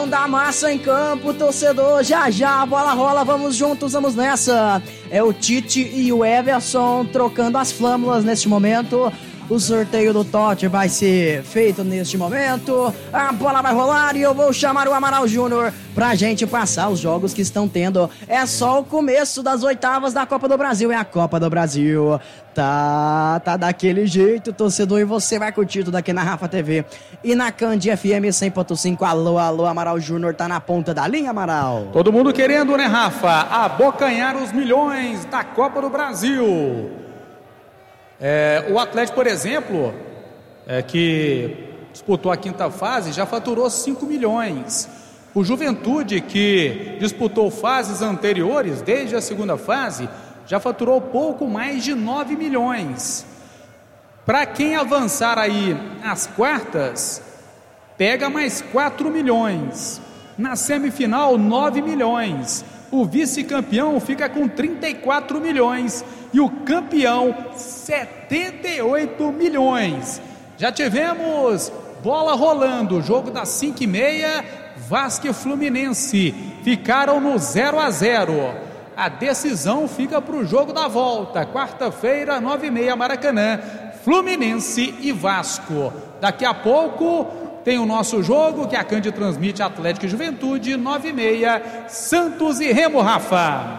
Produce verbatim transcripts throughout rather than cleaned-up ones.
mão da massa em campo, torcedor. Já já a bola rola, vamos juntos, vamos nessa. É o Tite e o Everson trocando as flâmulas neste momento. O sorteio do Totti vai ser feito neste momento. A bola vai rolar e eu vou chamar o Amaral Júnior pra gente passar os jogos que estão tendo. É só o começo das oitavas da Copa do Brasil. É a Copa do Brasil. Tá, tá daquele jeito, torcedor. E você vai curtir tudo aqui na Rafa T V e na Candi F M cem ponto cinco. Alô, alô, Amaral Júnior tá na ponta da linha, Amaral. Todo mundo querendo, né, Rafa? Abocanhar os milhões da Copa do Brasil. É, o Atlético, por exemplo, é, que disputou a quinta fase, já faturou cinco milhões. O Juventude, que disputou fases anteriores, desde a segunda fase, já faturou pouco mais de nove milhões. Para quem avançar aí às quartas, pega mais quatro milhões. Na semifinal, nove milhões. O vice-campeão fica com trinta e quatro milhões e o campeão setenta e oito milhões. Já tivemos bola rolando, jogo das cinco e meia, Vasco e Fluminense ficaram no zero a zero. A decisão fica para o jogo da volta, quarta-feira, nove e meia, Maracanã, Fluminense e Vasco. Daqui a pouco tem o nosso jogo, que a Candi transmite Atlético e Juventude, nove e meia, Santos e Remo, Rafa.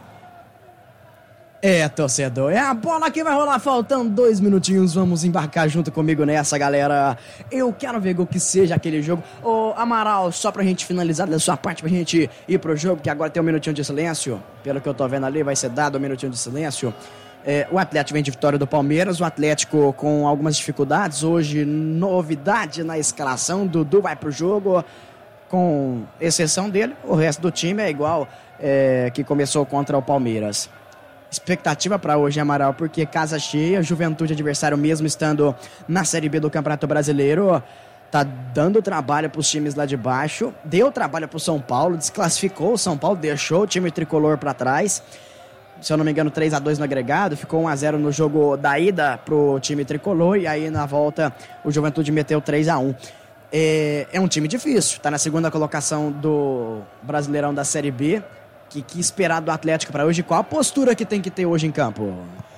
É, torcedor, é a bola que vai rolar, faltando dois minutinhos, vamos embarcar junto comigo nessa, galera. Eu quero ver o que seja aquele jogo. Ô, Amaral, só pra gente finalizar da sua parte, pra gente ir pro jogo, que agora tem um minutinho de silêncio, pelo que eu tô vendo ali, vai ser dado um minutinho de silêncio. É, o Atlético vem de vitória do Palmeiras, o Atlético com algumas dificuldades, hoje novidade na escalação, Dudu vai pro jogo, com exceção dele, o resto do time é igual é, que começou contra o Palmeiras. Expectativa para hoje, Amaral, porque casa cheia, Juventude adversário mesmo estando na Série B do Campeonato Brasileiro, tá dando trabalho para os times lá de baixo, deu trabalho para o São Paulo, desclassificou o São Paulo, deixou o time tricolor para trás, se eu não me engano três a dois no agregado, ficou um a zero no jogo da ida pro time tricolor e aí na volta o Juventude meteu três a um. É, é um time difícil, tá na segunda colocação do Brasileirão da Série B. Que, que esperar do Atlético para hoje? Qual a postura que tem que ter hoje em campo?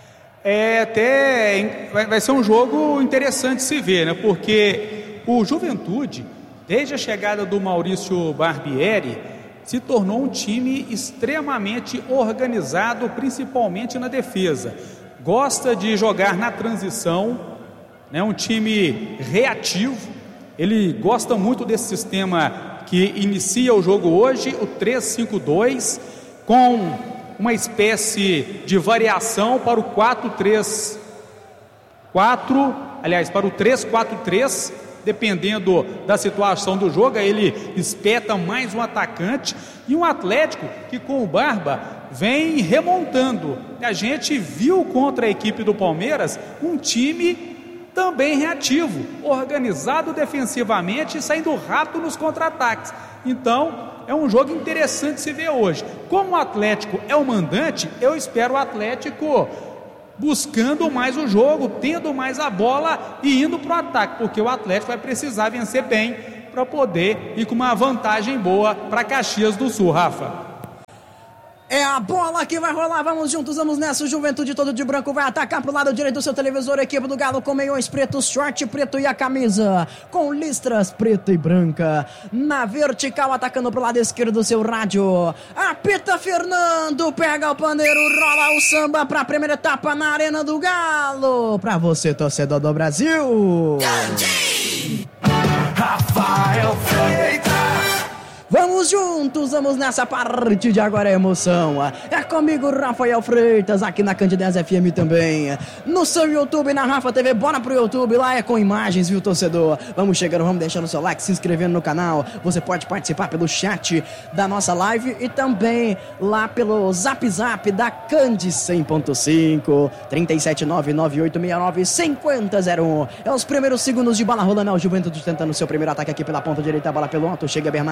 É até vai, vai ser um jogo interessante de se ver, né? Porque o Juventude, desde a chegada do Maurício Barbieri, se tornou um time extremamente organizado, principalmente na defesa. Gosta de jogar na transição, né? Um time reativo. Ele gosta muito desse sistema que inicia o jogo hoje, o três cinco dois, com uma espécie de variação para o quatro três quatro, aliás, para o três quatro três, dependendo da situação do jogo, aí ele espeta mais um atacante, e um Atlético que com o Barba vem remontando. A gente viu contra a equipe do Palmeiras um time também reativo, organizado defensivamente e saindo rápido nos contra-ataques. Então, é um jogo interessante de se ver hoje. Como o Atlético é o mandante, eu espero o Atlético buscando mais o jogo, tendo mais a bola e indo para o ataque, porque o Atlético vai precisar vencer bem para poder ir com uma vantagem boa para Caxias do Sul, Rafa. É a bola que vai rolar, vamos juntos, vamos nessa. O Juventude todo de branco vai atacar pro lado direito do seu televisor. A equipe do Galo com meiões pretos, short preto e a camisa com listras preta e branca. Na vertical, atacando pro lado esquerdo do seu rádio. Apita Fernando, pega o pandeiro, rola o samba pra primeira etapa na Arena do Galo. Pra você, torcedor do Brasil. Rafael Freitas. Vamos juntos, vamos nessa parte de agora é emoção. É comigo, Rafael Freitas, aqui na Candidez F M também. No seu YouTube, na Rafa T V, bora pro YouTube, lá é com imagens, viu, torcedor? Vamos chegando, vamos deixando o seu like, se inscrevendo no canal. Você pode participar pelo chat da nossa live e também lá pelo Zap Zap da Candi cem ponto cinco, três sete nove, nove oito seis nove, cinco zero zero um. É os primeiros segundos de bola rolando, é o Juventude tentando seu primeiro ataque aqui pela ponta direita, a bola pelo alto, chega a Bernard, mete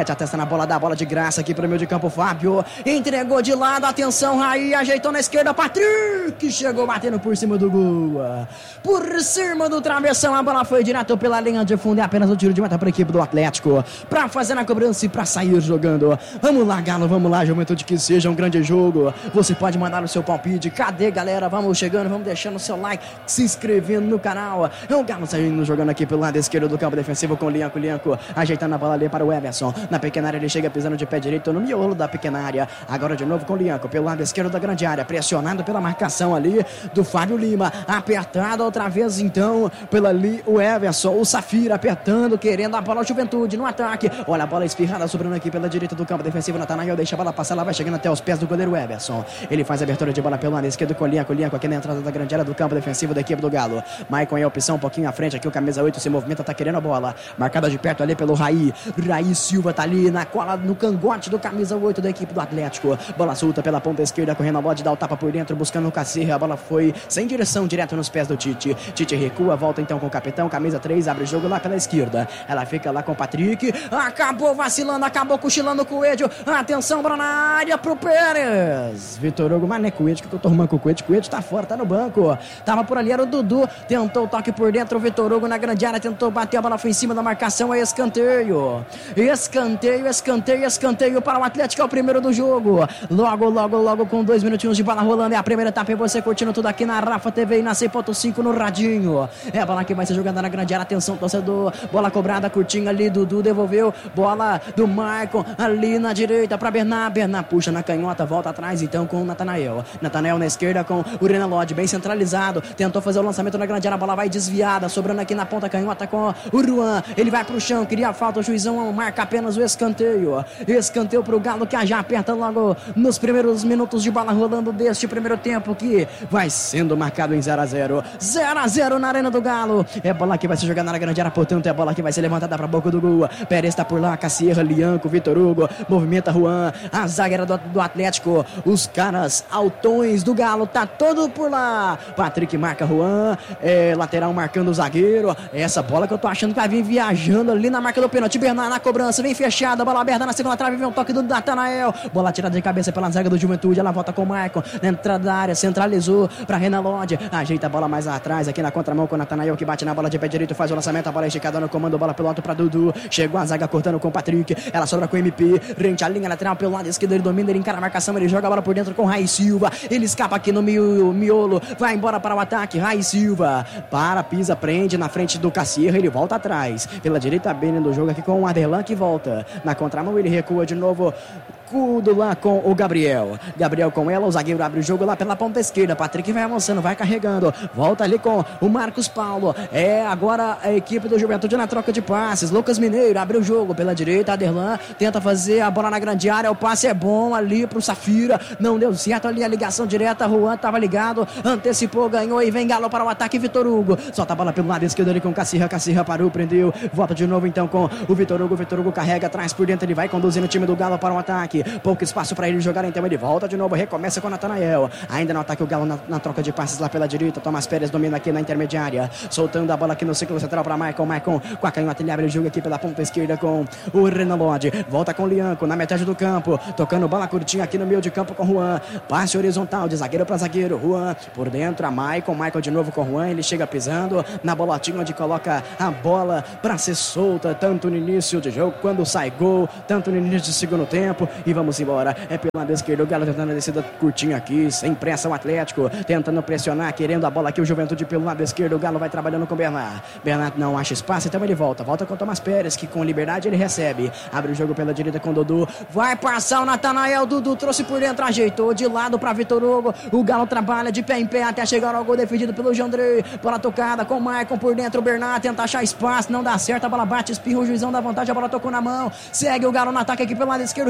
mete a testa na bola, dá a bola de graça aqui pro meio de campo, Fábio, entregou de lado, atenção, Raí, ajeitou na esquerda, Patrick, chegou batendo por cima do gol, por cima do travessão, a bola foi direto pela linha de fundo, é apenas o tiro de meta para a equipe do Atlético, para fazer na cobrança e para sair jogando. Vamos lá, Galo, vamos lá, Juventude, que seja um grande jogo. Você pode mandar o seu palpite. Cadê, galera? Vamos chegando, vamos deixando o seu like, se inscrevendo no canal. É o Galo saindo jogando aqui pelo lado esquerdo do campo defensivo com o Lianco, Lianco ajeitando a bola ali para o Everson. Na pequena área ele chega pisando de pé direito no miolo da pequena área. Agora de novo com o Lianco pelo lado esquerdo da grande área, pressionado pela marcação ali do Fábio Lima. Apertado outra vez então pela ali o Everson, o Safira apertando, querendo a bola, Juventude no ataque. Olha a bola espirrada sobrando aqui pela direita do campo defensivo. Natanael deixa a bola passar, ela vai chegando até os pés do goleiro Everson. Ele faz a abertura de bola pelo lado esquerdo com o Lianco, Lianco aqui na entrada da grande área do campo defensivo da equipe do Galo. Maicon é a opção um pouquinho à frente aqui, o camisa oito se movimenta, tá querendo a bola. Marcada de perto ali pelo Raí. Raí Silva tá ali na cola, no cangote do camisa oito da equipe do Atlético. Bola solta pela ponta esquerda, correndo a bola, dá o tapa por dentro, buscando o Cacirra. A bola foi sem direção, direto nos pés do Tite. Tite recua, volta então com o capitão, camisa três, abre o jogo lá pela esquerda. Ela fica lá com o Patrick. Acabou vacilando, acabou cochilando com o Coelho. Atenção, bola na área pro Pérez. Vitor Hugo, mas não é Coelho que eu tô arrumando com o Coelho. Coelho tá fora, tá no banco. Tava por ali, era o Dudu. Tentou o toque por dentro, o Vitor Hugo na grande área, tentou bater, a bola foi em cima da marcação, é escanteio. Escanteio, escanteio, escanteio para o Atlético, é o primeiro do jogo. Logo, logo, logo com dois minutinhos de bola rolando, é a primeira etapa e você curtindo tudo aqui na Rafa T V e na cem ponto cinco no radinho. É a bola que vai ser jogada na grande área, atenção torcedor, bola cobrada, curtinha ali, Dudu devolveu, bola do Maicon ali na direita para Bernard, Bernard puxa na canhota, volta atrás então com o Natanael, Natanael na esquerda com o Renan Lodge, bem centralizado, tentou fazer o lançamento na grande área, a bola vai desviada, sobrando aqui na ponta canhota com o Ruan, ele vai pro chão, queria a falta, o juizão marca apenas o escanteio, escanteio pro Galo que já aperta logo nos primeiros minutos de bola rolando deste primeiro tempo que vai sendo marcado em zero a zero, zero a zero na arena do Galo, é bola que vai ser jogada na grande área, portanto é bola que vai ser levantada pra boca do gol, Pérez tá por lá, Cacierra, Lianco, Vitor Hugo, movimenta Juan, a zagueira do, do Atlético, os caras altões do Galo, tá todo por lá, Patrick marca Juan, é, lateral marcando o zagueiro, essa bola que eu tô achando que vai vir viajando ali na marca do pênalti, Bernard na cobrança, vem fechada, bola aberta na segunda trave, vem um toque do Natanael, bola tirada de cabeça pela zaga do Juventude, ela volta com o Maicon, na entrada da área, centralizou pra Renan Lodge, ajeita a bola mais atrás, aqui na contramão com o Natanael que bate na bola de pé direito, faz o lançamento, a bola esticada no comando, bola pelo alto pra Dudu, chegou a zaga cortando com o Patrick, ela sobra com o M P, rente à linha lateral pelo lado esquerdo, ele domina, ele encara a marcação, ele joga a bola por dentro com o Raí Silva, ele escapa aqui no miolo, vai embora para o ataque, Raí Silva, para, pisa, prende na frente do Cacierra, ele volta atrás, pela direita bem do jogo aqui com o Aderlan que volta, na contramão ele recua de novo, Cudo lá com o Gabriel, Gabriel com ela, o zagueiro abre o jogo lá pela ponta esquerda, Patrick vai avançando, vai carregando, volta ali com o Marcos Paulo, é agora a equipe do Juventude na troca de passes, Lucas Mineiro abre o jogo pela direita, Aderlan tenta fazer a bola na grande área, o passe é bom ali pro Safira, não deu certo ali a ligação direta, Juan tava ligado, antecipou, ganhou e vem Galo para o ataque, Vitor Hugo, solta a bola pelo lado esquerdo ali com o Cacirra, Cacirra parou, prendeu, volta de novo então com o Vitor Hugo, Vitor Hugo carrega atrás por dentro, ele vai conduzindo o time do Galo para o ataque, pouco espaço para ele jogar, então ele volta de novo, recomeça com o Natanael, ainda no ataque o Galo na, na troca de passes lá pela direita, Tomás Pérez domina aqui na intermediária, soltando a bola aqui no círculo central para Maicon, Maicon com a canhota, ele abre o jogo aqui pela ponta esquerda com o Renan Lodge, volta com o Lianco na metade do campo, tocando bola curtinha aqui no meio de campo com o Juan, passe horizontal de zagueiro para zagueiro, Juan por dentro, a Maicon, Maicon de novo com o Juan, ele chega pisando na bolotinha onde coloca a bola para ser solta, tanto no início de jogo quando sai gol, tanto no início do segundo tempo, e vamos embora, é pelo lado esquerdo, o Galo tentando a descida curtinha aqui, sem pressa o Atlético, tentando pressionar, querendo a bola aqui, o Juventude pelo lado esquerdo, o Galo vai trabalhando com o Bernard, Bernard não acha espaço, então ele volta, volta com o Tomás Pérez, que com liberdade ele recebe, abre o jogo pela direita com o Dudu, vai passar o Natanael, Dudu trouxe por dentro, ajeitou de lado para Vitor Hugo, o Galo trabalha de pé em pé até chegar ao gol defendido pelo Jandrei, bola tocada com o Maicon por dentro, o Bernard tenta achar espaço, não dá certo, a bola bate, espirra, o juizão dá vontade, a bola tocou na mão, segue o Galo no ataque aqui pelo lado esquerdo, Renan Lodge,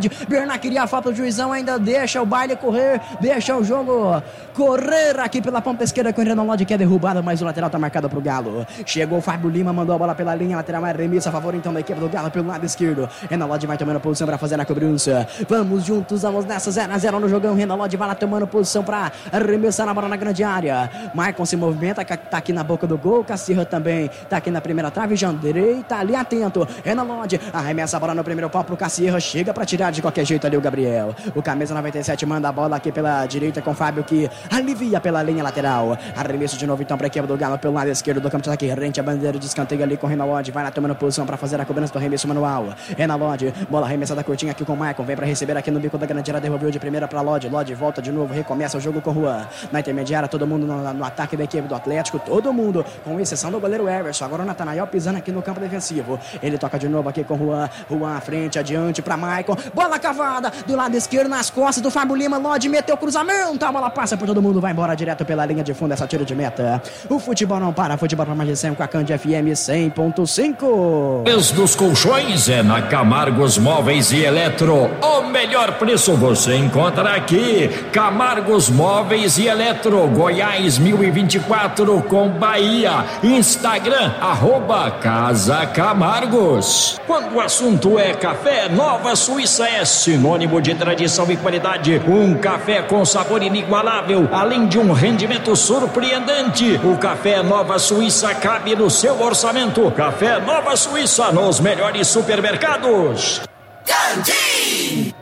Lodge. Bernard queria a falta, o juizão ainda deixa o baile correr, deixa o jogo correr aqui pela ponta esquerda com o Renan Lodge, que é derrubado, mas o lateral tá marcado pro Galo. Chegou o Fábio Lima, mandou a bola pela linha lateral, mais remissa a favor então da equipe do Galo pelo lado esquerdo. Renan Lodge vai tomando posição pra fazer a cobrança. Vamos juntos, vamos nessa, zero a zero no jogão. Renan Lodge vai lá tomando posição pra arremessar na bola na grande área. Maicon se movimenta, tá aqui na boca do gol. Cacirra também tá aqui na primeira trave. Jandrei tá ali atento. Renan Lodge arremessa a bola no primeiro pau pro Cacirra, chega pra tirar de qualquer jeito ali o Gabriel. O camisa noventa e sete manda a bola aqui pela direita com o Fábio, que alivia pela linha lateral. Arremesso de novo então pra equipe do Galo pelo lado esquerdo do campo de ataque. Rente a bandeira de escanteio ali com o Renan Lodge. Vai lá tomando posição pra fazer a cobrança do arremesso manual. Renan Lodge, bola arremessada curtinha aqui com o Maicon. Vem pra receber aqui no bico da grande área. Devolveu de primeira pra Lodge. Lodge volta de novo, recomeça o jogo com o Juan. Na intermediária, todo mundo no, no ataque da equipe do Atlético. Todo mundo, com exceção do goleiro Everson. Agora o Natanael pisando aqui no campo defensivo. Ele toca de novo aqui com o Juan. Juan à frente, adiante pra Maicon. Bola cavada do lado esquerdo nas costas do Fábio Lima. Lodge meteu o cruzamento. A bola passa por todo mundo, vai embora direto pela linha de fundo. Essa tiro de meta. O futebol não para. Futebol pra mais de cem com a Cande F M cem ponto cinco. Preço dos colchões é na Camargos Móveis e Eletro. O melhor preço você encontra aqui. Camargos Móveis e Eletro, Goiás mil e vinte e quatro com Bahia. Instagram, arroba Casa Camargos. Quando o assunto é café, Nova Suíça é sinônimo de tradição e qualidade. Um café com sabor inigualável, além de um rendimento surpreendente. O café Nova Suíça cabe no seu orçamento. Café Nova Suíça nos melhores supermercados. Candim!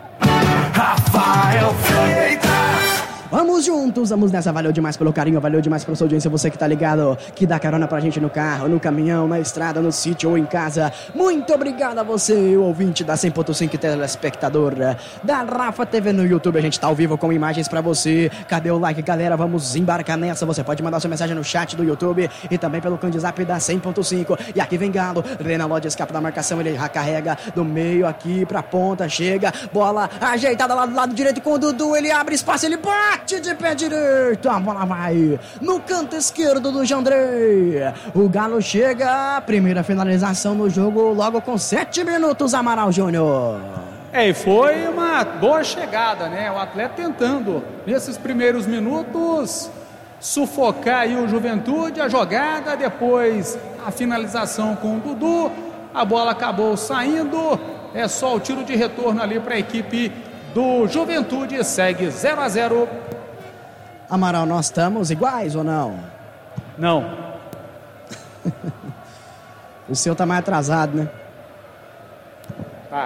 Rafael Freitas! Vamos juntos, vamos nessa. Valeu demais pelo carinho, valeu demais pela sua audiência. Você que tá ligado, que dá carona pra gente no carro, no caminhão, na estrada, no sítio ou em casa. Muito obrigado a você, o ouvinte da cem ponto cinco, telespectador da Rafa T V no YouTube. A gente tá ao vivo com imagens pra você. Cadê o like, galera? Vamos embarcar nessa. Você pode mandar sua mensagem no chat do YouTube e também pelo Candizap da cem ponto cinco. E aqui vem Galo, Renan Lodge escapa da marcação. Ele carrega do meio aqui pra ponta, chega, bola ajeitada lá do lado direito com o Dudu. Ele abre espaço, ele bate de pé direito, a bola vai no canto esquerdo do Jandrei. O Galo chega, primeira finalização no jogo logo com sete minutos, Amaral Júnior. É, e foi uma boa chegada, né? O atleta tentando, nesses primeiros minutos, sufocar aí o Juventude, a jogada, depois a finalização com o Dudu, a bola acabou saindo, é só o tiro de retorno ali para a equipe do Juventude, segue zero a zero. Amaral, nós estamos iguais ou não? Não. O seu tá mais atrasado, né? Tá.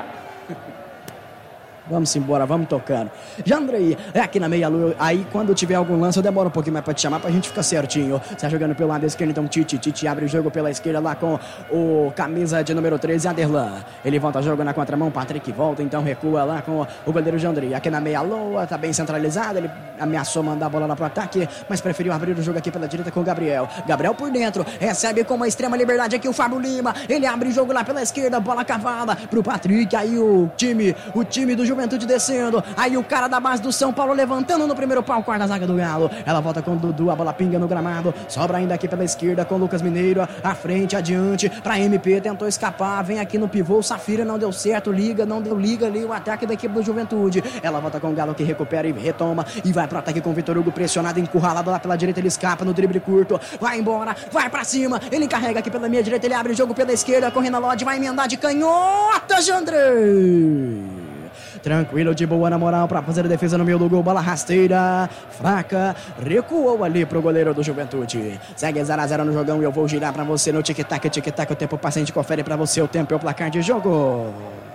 Vamos embora, vamos tocando. Jandrei, é aqui na meia-lua. Aí quando tiver algum lance eu demoro um pouquinho mais pra te chamar pra gente ficar certinho. Você tá jogando pelo lado esquerdo, então Tite. Tite abre o jogo pela esquerda lá com o camisa de número treze, Aderlan. Ele volta o jogo na contramão, Patrick volta, então recua lá com o goleiro Jandrei. Aqui na meia-lua, tá bem centralizado. Ele ameaçou mandar a bola lá pro ataque, mas preferiu abrir o jogo aqui pela direita com o Gabriel. Gabriel por dentro, recebe com uma extrema liberdade aqui o Fábio Lima. Ele abre o jogo lá pela esquerda, bola cavada pro Patrick. Aí o time, o time do Juventude descendo, aí o cara da base do São Paulo levantando no primeiro pau, quarta zaga do Galo, ela volta com o Dudu, a bola pinga no gramado, sobra ainda aqui pela esquerda com o Lucas Mineiro, à frente, adiante, pra M P, tentou escapar, vem aqui no pivô, o Safira não deu certo, liga, não deu liga ali, o ataque da equipe do Juventude, ela volta com o Galo que recupera e retoma, e vai pro ataque com o Vitor Hugo, pressionado, encurralado lá pela direita, ele escapa no drible curto, vai embora, vai pra cima, ele encarrega aqui pela minha direita, ele abre o jogo pela esquerda, correndo a Lodge, vai emendar de canhota, Jandrei! Tranquilo, de boa na moral pra fazer a defesa no meio do gol. Bola rasteira, fraca, recuou ali pro goleiro do Juventude. Segue zero a zero no jogão e eu vou girar pra você no tic-tac, tic-tac. O tempo passa, a gente confere pra você o tempo e o placar de jogo.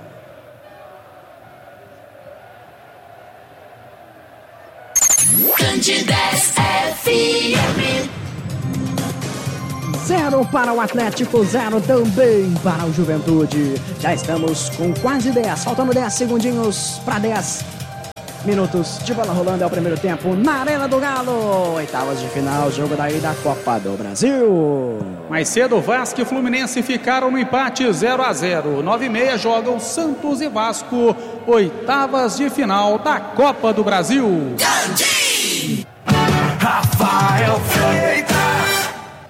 Candidez F M. Zero para o Atlético, zero também para o Juventude. Já estamos com quase dez, faltando dez segundinhos para dez minutos de bola rolando. É o primeiro tempo na Arena do Galo. Oitavas de final, jogo daí da Copa do Brasil. Mais cedo, Vasco e Fluminense ficaram no empate zero a zero. nove e meia jogam Santos e Vasco. Oitavas de final da Copa do Brasil. Candim! Rafael Freitas!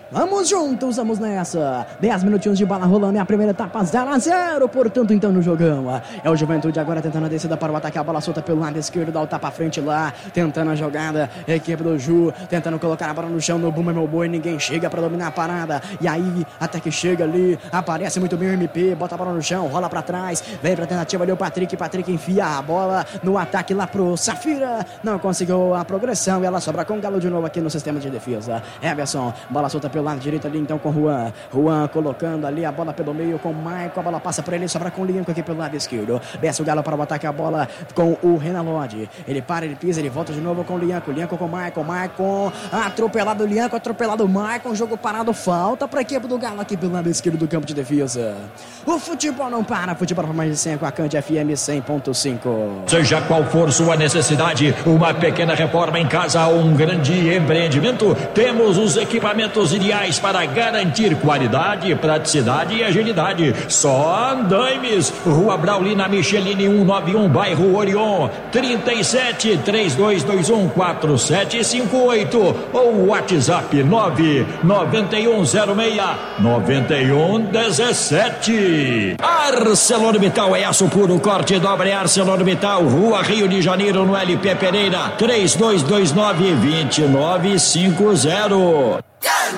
Vamos juntos, vamos nessa. dez minutinhos de bola rolando e a primeira etapa zero a zero, portanto, então no jogão. É o Juventude agora tentando a descida para o ataque, a bola solta pelo lado esquerdo, dá o tapa à frente lá, tentando a jogada, equipe do Ju, tentando colocar a bola no chão, no Bumba meu boi, ninguém chega para dominar a parada. E aí, até que chega ali, aparece muito bem o M P, bota a bola no chão, rola para trás, vem pra tentativa ali o Patrick, Patrick enfia a bola no ataque lá pro Safira, não conseguiu a progressão e ela sobra com o Galo de novo aqui no sistema de defesa. Everson, bola solta pelo lado direito ali então com Juan, Juan colocando ali a bola pelo meio com o Maicon, a bola passa por ele, sobra com o Lianco aqui pelo lado esquerdo, desce o Galo para o ataque, a bola com o Renan Lodge, ele para, ele pisa, ele volta de novo com o Lianco, Lianco com o Maicon, Maicon atropelado, Lianco atropelado, Maicon, jogo parado, falta para a equipe do Galo aqui pelo lado esquerdo do campo de defesa. O futebol não para, futebol para mais de cem com a Cante F M cem ponto cinco. Seja qual for sua necessidade, uma pequena reforma em casa ou um grande empreendimento, temos os equipamentos ideais para garantir qualidade, praticidade e agilidade. Só Andaimes, Rua Braulina Michelini cento e noventa e um, bairro Orion, trinta e sete, três dois dois um, quatro sete cinco oito ou WhatsApp nove nove um zero seis nove um um sete. ArcelorMittal é aço puro, corte e dobra, é ArcelorMittal, Rua Rio de Janeiro, no L P Pereira, três dois dois nove, dois nove cinco zero.